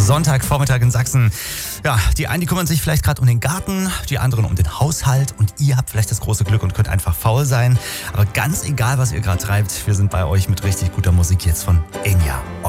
Sonntagvormittag in Sachsen. Ja, die einen, die kümmern sich vielleicht gerade um den Garten, die anderen um den Haushalt und ihr habt vielleicht das große Glück und könnt einfach faul sein. Aber ganz egal, was ihr gerade treibt, wir sind bei euch mit richtig guter Musik jetzt von Enya.